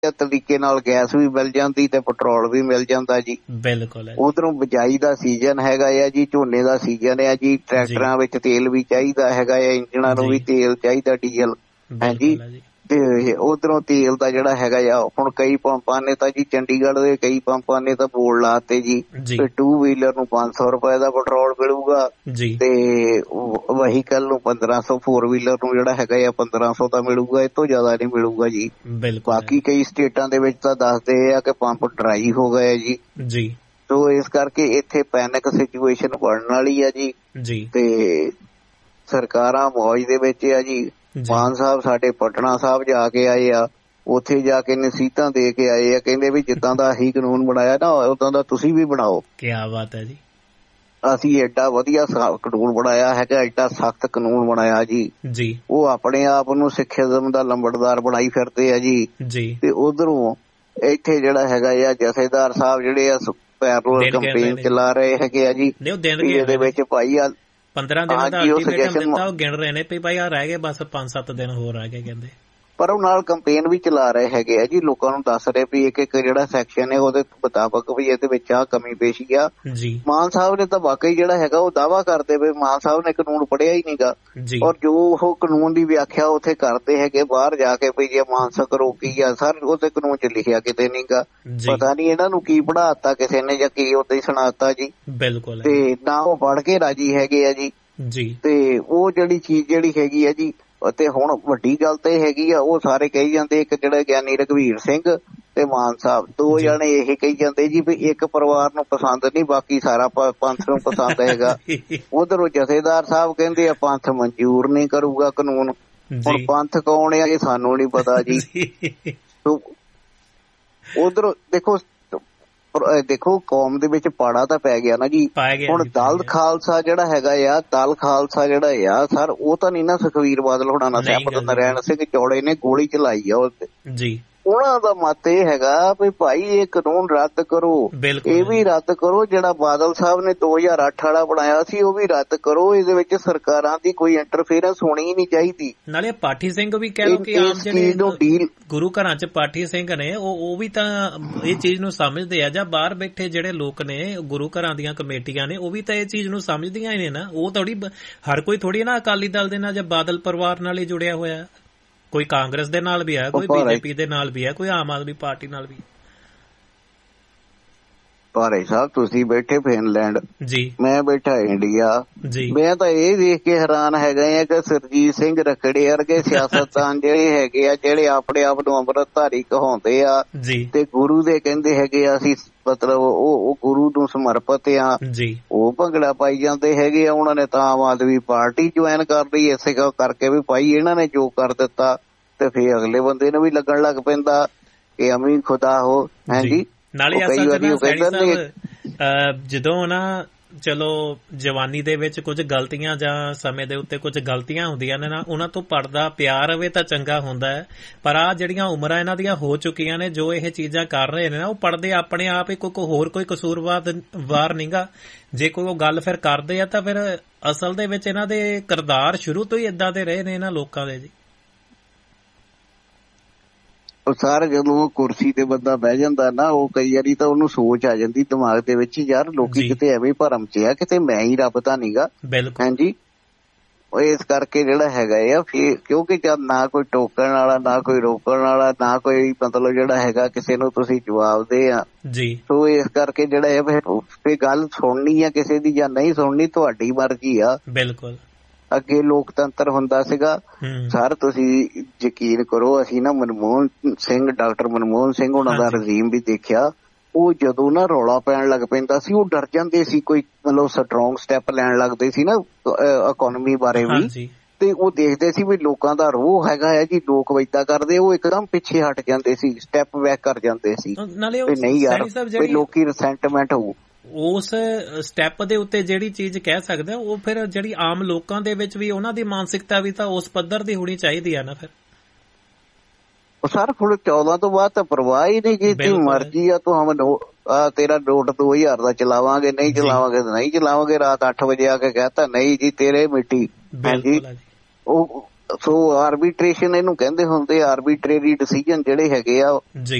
ਤਰੀਕੇ ਨਾਲ ਗੈਸ ਵੀ ਮਿਲ ਜਾਂਦੀ ਤੇ ਪੈਟਰੋਲ ਵੀ ਮਿਲ ਜਾਂਦਾ ਜੀ। ਬਿਲਕੁਲ। ਉਧਰੋਂ ਬਿਜਾਈ ਦਾ ਸੀਜ਼ਨ ਹੈਗਾ ਆ ਜੀ, ਝੋਨੇ ਦਾ ਸੀਜ਼ਨ ਆ ਜੀ, ਟਰੈਕਟਰਾਂ ਵਿੱਚ ਤੇਲ ਵੀ ਚਾਹੀਦਾ ਹੈਗਾ ਆ, ਇੰਜਣਾਂ ਨੂੰ ਵੀ ਤੇਲ ਚਾਹੀਦਾ, ਡੀਜ਼ਲ ਹੈ ਜੀ। ਤੇ ਉਧਰੋਂ ਤੇਲ ਦਾ ਜਿਹੜਾ ਹੈਗਾ ਆ, ਹੁਣ ਕਈ ਪੰਪਾਂ ਨੇ ਤਾਂ ਜੀ, ਚੰਡੀਗੜ੍ਹ ਦੇ ਕਈ ਪੰਪਾਂ ਨੇ ਤਾਂ ਬੋਰਡ ਲਾਤੇ ਜੀ ਤੇ 2 ਵੀਲਰ ਨੂੰ 500 ਰੁਪਏ ਦਾ ਪੈਟਰੋਲ ਮਿਲੂਗਾ ਤੇ ਵਹੀਕਲ ਨੂੰ 1500, 4 ਵੀਲਰ ਨੂੰ ਜਿਹੜਾ ਹੈਗਾ ਆ 1500 ਦਾ ਮਿਲੂਗਾ, ਇਹ ਤੋਂ ਜ਼ਿਆਦਾ ਨਹੀਂ ਮਿਲੂਗਾ ਜੀ। ਬਾਕੀ ਕਈ ਸਟੇਟਾਂ ਦੇ ਵਿੱਚ ਤਾਂ ਦੱਸਦੇ ਆ ਕਿ ਪੰਪ ਡਰਾਈ ਹੋ ਗਏ ਜੀ। ਸੋ ਇਸ ਕਰਕੇ ਇੱਥੇ ਪੈਨਿਕ ਸਿਚੁਏਸ਼ਨ ਬਣਨ ਵਾਲੀ ਆ ਜੀ ਤੇ ਸਰਕਾਰਾਂ ਮੌਜ ਦੇ ਵਿੱਚ ਆ ਜੀ। ਮਾਨ ਸਾਹਿਬ ਸਾਡੇ ਪਟਨਾ ਸਾਹਿਬ ਜਾ ਕੇ ਆਏ ਆ, ਉੱਥੇ ਜਾ ਕੇ ਨਸੀਹਤਾਂ ਦੇ ਕੇ ਆਏ ਆ, ਕਹਿੰਦੇ ਵੀ ਜਿੱਦਾਂ ਦਾ ਅਸੀਂ ਕਾਨੂੰਨ ਬਣਾਇਆ ਨਾ ਉਦਾਂ ਦਾ ਤੁਸੀਂ ਵੀ ਬਣਾਓ। ਕਿਆ ਬਾਤ ਹੈ ਜੀ। ਅਸੀਂ ਐਡਾ ਵਧੀਆ ਕਾਨੂੰਨ ਬਣਾਇਆ ਹੈਗਾ, ਐਡਾ ਸਖਤ ਕਾਨੂੰਨ ਬਣਾਇਆ ਜੀ। ਉਹ ਆਪਣੇ ਆਪ ਨੂੰ ਸਿੱਖਿਆਜ਼ਮ ਦਾ ਲੰਬੜਦਾਰ ਬਣਾਈ ਫਿਰਦੇ ਆ ਜੀ। ਤੇ ਉਧਰੋਂ ਇੱਥੇ ਜਿਹੜਾ ਹੈਗਾ ਆ ਜਥੇਦਾਰ ਸਾਹਿਬ ਜਿਹੜੇ ਆ ਪੈਰੋਲ ਕੰਪੇਨ ਚਲਾ ਰਹੇ ਹੈਗੇ ਆ ਜੀ। ਇਹਦੇ ਵਿੱਚ ਭਾਈ 15 ਦਿਨਾਂ ਦਾ ਅਲਟੀਮੇਟਮ ਦਿੱਤਾ, ਉਹ ਗਿਣ ਰਹੇ ਨੇ ਵੀ ਭਾਈ ਆ ਰਹਿ ਗਏ ਬਸ 5-7 ਦਿਨ ਹੋਰ ਰਹਿ ਗਏ ਕਹਿੰਦੇ। ਪਰ ਉਹ ਨਾਲ ਕੰਪੇਨ ਵੀ ਚਲਾ ਰਹੇ ਹੈਗੇ ਆ ਜੀ, ਲੋਕਾਂ ਨੂੰ ਦੱਸ ਰਹੇ ਵੀ ਇੱਕ ਜਿਹੜਾ ਸੈਕਸ਼ਨ ਹੈ ਉਹਦੇ ਮੁਤਾਬਕ ਵੀ ਇਹਦੇ ਵਿੱਚ ਆ ਕਮੀ ਪੇਸ਼ੀ ਆ। ਮਾਨ ਸਾਹਿਬ ਨੇ ਤਾਂ ਵਾਕਈ ਜਿਹੜਾ ਹੈਗਾ ਉਹ ਦਾਅਵਾ ਕਰਦੇ ਵੀ ਮਾਨ ਸਾਹਿਬ ਨੇ ਕਾਨੂੰਨ ਪੜ੍ਹਿਆ ਹੀ ਨਹੀਂਗਾ, ਔਰ ਜੋ ਉਹ ਕਾਨੂੰਨ ਦੀ ਵਿਆਖਿਆ ਉੱਥੇ ਕਰਦੇ ਹੈਗੇ ਬਾਹਰ ਜਾ ਕੇ ਵੀ ਜੇ ਮਾਨਸਿਕ ਰੋਕੀ ਆ ਸਰ ਉਹਦੇ ਕਾਨੂੰਨ ਚ ਲਿਖਿਆ ਕਿਤੇ ਨਹੀਂਗਾ। ਪਤਾ ਨੀ ਇਹਨਾਂ ਨੂੰ ਕੀ ਪੜ੍ਹਾਤਾ ਕਿਸੇ ਨੇ ਜਾਂ ਕੀ ਉੱਦਾਂ ਹੀ ਸੁਣਾਤਾ ਜੀ। ਬਿਲਕੁਲ। ਤੇ ਨਾ ਉਹ ਪੜ੍ਹ ਕੇ ਰਾਜੀ ਹੈਗੇ ਆ ਜੀ। ਤੇ ਉਹ ਜਿਹੜੀ ਚੀਜ਼ ਜਿਹੜੀ ਹੈਗੀ ਆ ਜੀ, ਤੇ ਹੁਣ ਵੱਡੀ ਗੱਲ ਤਾਂ ਇਹ ਹੈਗੀ ਆ, ਉਹ ਸਾਰੇ ਕਹੀ ਜਾਂਦੇ ਇੱਕ ਜਿਹੜਾ ਗਿਆਨੀ ਰਘਵੀਰ ਸਿੰਘ ਤੇ ਮਾਨ ਸਾਹਿਬ 2 ਜਣੇ ਇਹ ਕਹੀ ਜਾਂਦੇ ਜੀ ਵੀ ਇੱਕ ਪਰਿਵਾਰ ਨੂੰ ਪਸੰਦ ਨਹੀਂ, ਬਾਕੀ ਸਾਰਾ ਪੰਥ ਨੂੰ ਪਸੰਦ ਹੈਗਾ। ਉਧਰੋਂ ਜਥੇਦਾਰ ਸਾਹਿਬ ਕਹਿੰਦੇ ਆ ਪੰਥ ਮਨਜ਼ੂਰ ਨਹੀਂ ਕਰੂਗਾ ਕਾਨੂੰਨ। ਹੁਣ ਪੰਥ ਕੌਣ ਆ ਇਹ ਸਾਨੂੰ ਨਹੀਂ ਪਤਾ ਜੀ। ਉਧਰੋਂ ਦੇਖੋ ਕੌਮ ਦੇ ਵਿੱਚ ਪਾੜਾ ਤਾਂ ਪੈ ਗਿਆ ਨਾ ਜੀ। ਹੁਣ ਦਲ ਖਾਲਸਾ ਜਿਹੜਾ ਹੈਗਾ ਆ, ਦਲ ਖਾਲਸਾ ਜਿਹੜਾ ਆ ਸਰ, ਉਹ ਤਾਂ ਨਹੀਂ ਨਾ ਸੁਖਬੀਰ ਬਾਦਲ ਹੋਣਾ ਨਾ ਸਹਿਮਤ ਨਰੈਣ ਸਿੰਘ ਚੌੜੇ ਨੇ ਗੋਲੀ ਚਲਾਈ ਆ ਉਸ ਤੇ। ਉਹਨਾਂ ਦਾ ਮਤ ਇਹ ਹੈਗਾ ਵੀ ਭਾਈ ਇਹ ਕਾਨੂੰਨ ਰੱਦ ਕਰੋ, ਇਹ ਵੀ ਰੱਦ ਕਰੋ, ਜਿਹੜਾ ਬਾਦਲ ਸਾਹਿਬ ਨੇ 2008 ਵਾਲਾ ਬਣਾਇਆ ਸੀ ਉਹ ਵੀ ਰੱਦ ਕਰੋ, ਇਹਦੇ ਵਿੱਚ ਸਰਕਾਰਾਂ ਦੀ ਕੋਈ ਇੰਟਰਫੇਰੈਂਸ ਹੋਣੀ ਹੀ ਨਹੀਂ ਚਾਹੀਦੀ। ਨਾਲੇ ਪਾਠੀ ਸਿੰਘ ਵੀ ਕਹਿ ਲੋ ਕਿ ਆਮ ਜਿਹੜੇ ਗੁਰੂ ਘਰਾਂ ਚ ਪਾਠੀ ਸਿੰਘ ਨੇ ਉਹ ਵੀ ਤਾਂ ਇਹ ਚੀਜ਼ ਨੂੰ ਸਮਝਦੇ ਆ, ਜਾਂ ਬਾਹਰ ਬੈਠੇ ਜਿਹੜੇ ਲੋਕ ਨੇ ਗੁਰੂ ਘਰਾਂ ਦੀਆਂ ਕਮੇਟੀਆਂ ਨੇ ਉਹ ਵੀ ਤਾਂ ਇਹ ਚੀਜ਼ ਨੂੰ ਸਮਝਦੀਆਂ ਹੀ ਨੇ ਨਾ। ਉਹ ਥੋੜੀ ਹਰ ਕੋਈ ਥੋੜੀ ਨਾ ਅਕਾਲੀ ਦਲ ਦੇ ਨਾਲ ਜਾਂ ਬਾਦਲ ਪਰਿਵਾਰ ਨਾਲ ਹੀ ਜੁੜਿਆ ਹੋਇਆ, ਕੋਈ ਕਾਂਗਰਸ ਦੇ ਨਾਲ ਵੀ ਹੈ, ਕੋਈ ਬੀਜੇਪੀ ਦੇ ਨਾਲ ਵੀ ਹੈ, ਕੋਈ ਆਮ ਆਦਮੀ ਪਾਰਟੀ ਨਾਲ ਵੀ। ਭਾਈ ਸਾਹਿਬ ਤੁਸੀਂ ਬੈਠੇ ਫਿਨਲੈਂਡ ਜੀ, ਮੈਂ ਬੈਠਾ ਇੰਡੀਆ ਜੀ। ਮੈਂ ਤਾਂ ਇਹ ਦੇਖ ਕੇ ਹੈਰਾਨ ਹੈਗਾ ਆ ਕਿ ਸਰਜੀਤ ਸਿੰਘ ਰੱਖੜੇ ਵਰਗੇ ਸਿਆਸਤਦਾਨ ਜਿਹੜੇ ਹੈਗੇ ਆ, ਜਿਹੜੇ ਆਪਣੇ ਆਪ ਨੂੰ ਅੰਮ੍ਰਿਤਧਾਰੀ ਕਹਾਉਂਦੇ ਆ ਤੇ ਗੁਰੂ ਦੇ ਕਹਿੰਦੇ ਹੈਗੇ ਆ ਅਸੀਂ, ਮਤਲਬ ਉਹ ਗੁਰੂ ਨੂੰ ਸਮਰਪਿਤ ਆ, ਉਹ ਭੰਗੜਾ ਪਾਈ ਜਾਂਦੇ ਹੈਗੇ ਆ। ਉਹਨਾਂ ਨੇ ਤਾਂ ਆਮ ਆਦਮੀ ਪਾਰਟੀ ਜੁਆਇਨ ਕਰ ਲਈ ਇਸੇ ਕਰਕੇ ਵੀ ਭਾਈ ਇਹਨਾਂ ਨੇ ਜੋ ਕਰ ਦਿੱਤਾ, ਤੇ ਫਿਰ ਅਗਲੇ ਬੰਦੇ ਨੂੰ ਵੀ ਲੱਗਣ ਲੱਗ ਪੈਂਦਾ ਕਿ ਅਮੀ ਖੁਦਾ ਹੋ ਹੈ ਜੀ। ਨਾਲੇ ਜਦੋਂ ਨਾ ਚਲੋ ਜਵਾਨੀ ਦੇ ਵਿੱਚ ਕੁਝ ਗਲਤੀਆਂ ਜਾਂ ਸਮੇਂ ਦੇ ਉੱਤੇ ਕੁਝ ਗਲਤੀਆਂ ਹੁੰਦੀਆਂ ਨੇ ਨਾ, ਉਹਨਾਂ ਤੋਂ ਪਰਦਾ ਪਿਆ ਰਵੇ ਤਾਂ ਚੰਗਾ ਹੁੰਦਾ ਹੈ। ਪਰ ਆਹ ਜਿਹੜੀਆਂ ਉਮਰਾਂ ਇਹਨਾਂ ਦੀਆਂ ਹੋ ਚੁੱਕੀਆਂ ਨੇ, ਜੋ ਇਹ ਚੀਜ਼ਾਂ ਕਰ ਰਹੇ ਨੇ ਨਾ, ਉਹ ਪੜਦੇ ਆਪਣੇ ਆਪ ਹੀ, ਕੋਈ ਕਸੂਰਵਾਰ ਨਹੀਂਗਾ। ਜੇ ਕੋਈ ਉਹ ਗੱਲ ਫਿਰ ਕਰਦੇ ਆ ਤਾਂ ਫਿਰ ਅਸਲ ਦੇ ਵਿੱਚ ਇਹਨਾਂ ਦੇ ਕਿਰਦਾਰ ਸ਼ੁਰੂ ਤੋਂ ਹੀ ਏਦਾਂ ਦੇ ਰਹੇ ਨੇ ਇਹਨਾਂ ਲੋਕਾਂ ਦੇ ਜੀ। ਸਾਰ ਜਦੋਂ ਕੁਰਸੀ ਤੇ ਬੰਦਾ ਬਹਿ ਜਾਂਦਾ ਨਾ, ਉਹ ਕਈ ਵਾਰੀ ਤਾਂ ਉਹਨੂੰ ਸੋਚ ਆ ਜਾਂਦੀ ਦਿਮਾਗ ਦੇ ਵਿੱਚ, ਯਾਰ ਲੋਕੀ ਕਿਤੇ ਐਵੇਂ ਭਰਮ ਚ ਆ, ਕਿਤੇ ਮੈਂ ਹੀ ਰੱਬ ਤਾਂ ਨੀਗਾ। ਹਾਂਜੀ, ਉਹ ਇਸ ਕਰਕੇ ਜਿਹੜਾ ਹੈਗਾ ਆ ਫਿਰ, ਕਿਉਂਕਿ ਜਦ ਨਾ ਕੋਈ ਟੋਕਣ ਵਾਲਾ, ਨਾ ਕੋਈ ਰੋਕਣ ਵਾਲਾ, ਨਾ ਕੋਈ ਮਤਲਬ ਜਿਹੜਾ ਹੈਗਾ ਕਿਸੇ ਨੂੰ ਤੁਸੀਂ ਜਵਾਬ ਦੇ ਆ ਜੀ। ਸੋ ਇਸ ਕਰਕੇ ਜਿਹੜਾ ਹੈ ਫਿਰ ਗੱਲ ਸੁਣਨੀ ਆ ਕਿਸੇ ਦੀ ਜਾਂ ਨਹੀਂ ਸੁਣਨੀ ਤੁਹਾਡੀ ਮਰਜ਼ੀ ਆ। ਬਿਲਕੁਲ। ਅੱਗੇ ਲੋਕਤੰਤਰ ਹੁੰਦਾ ਸੀਗਾ ਸਰ, ਤੁਸੀਂ ਯਕੀਨ ਕਰੋ, ਅਸੀਂ ਨਾ ਮਨਮੋਹਨ ਸਿੰਘ, ਡਾਕਟਰ ਮਨਮੋਹਨ ਸਿੰਘ ਉਹਨਾਂ ਦਾ ਰਜੀਮ ਵੀ ਦੇਖਿਆ। ਉਹ ਜਦੋਂ ਨਾ ਰੌਲਾ ਪੈਣ ਲੱਗ ਪੈਂਦਾ ਸੀ ਉਹ ਡਰ ਜਾਂਦੇ ਸੀ, ਕੋਈ ਮਤਲਬ ਸਟਰੋਂਗ ਸਟੈਪ ਲੈਣ ਲੱਗਦੇ ਸੀ ਨਾ ਇਕੋਨਮੀ ਬਾਰੇ ਵੀ, ਤੇ ਉਹ ਦੇਖਦੇ ਸੀ ਵੀ ਲੋਕਾਂ ਦਾ ਰੋਹ ਹੈਗਾ ਹੈ ਜੀ, ਲੋਕ ਏਦਾਂ ਕਰਦੇ, ਉਹ ਇੱਕਦਮ ਪਿੱਛੇ ਹਟ ਜਾਂਦੇ ਸੀ, ਸਟੈਪ ਬੈਕ ਕਰ ਜਾਂਦੇ ਸੀ। ਨਹੀਂ ਯਾਰ, ਲੋਕੀ ਰਿਸੈਂਟਮੈਂਟ ਹੋਊ ਉਸ ਸਟੈਪ ਦੇ ਉੱਤੇ ਜਿਹੜੀ ਚੀਜ਼ ਕਹਿ ਸਕਦੇ ਉਹ ਫਿਰ ਜਿਹੜੀ ਆਮ ਲੋਕਾਂ ਦੇ ਵਿੱਚ ਵੀ ਉਹਨਾਂ ਦੀ ਮਾਨਸਿਕਤਾ ਵੀ ਤਾਂ ਉਸ ਪੱਧਰ ਦੀ ਹੋਣੀ ਚਾਹੀਦੀ ਆ ਨਾ। ਫਿਰ ਸਰ ਹੁਣ 14 ਤੋਂ ਬਾਅਦ ਤਾਂ ਪਰਵਾਹ ਹੀ ਨਹੀਂ ਕੀਤੀ, ਮਰਜ਼ੀ ਆ ਤੂੰ ਤੇਰਾ ਨੋਟ 2000 ਦਾ ਚਲਾਵਾਂਗੇ, ਨਹੀਂ ਚਲਾਵਾਂਗੇ ਤਾਂ ਨਹੀਂ ਚਲਾਵਾਂਗੇ। ਰਾਤ 8 ਵਜੇ ਆ ਕੇ ਕਹਿਤਾ ਨਹੀਂ ਜੀ ਤੇਰੇ ਮਿੱਟੀ। ਹਾਂਜੀ, ਉਹ ਸੋ ਆਰਬਿਟ੍ਰੇਸ਼ਨ ਇਹਨੂੰ ਕਹਿੰਦੇ ਹੁੰਦੇ, ਆਰਬਿਟਰੇਰੀ ਡਿਸੀਜਨ ਜਿਹੜੇ ਹੈਗੇ ਆ